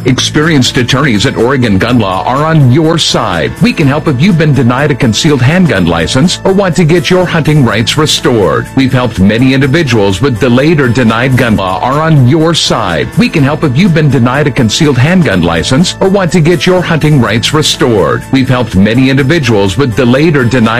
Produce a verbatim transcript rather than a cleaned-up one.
Experienced attorneys at Oregon Gun Law are on your side. We can help if you've been denied a concealed handgun license or want to get your hunting rights restored. We've helped many individuals with delayed or denied gun law are on your side. We can help if you've been denied a concealed handgun license or want to get your hunting rights restored. We've helped many individuals with delayed or denied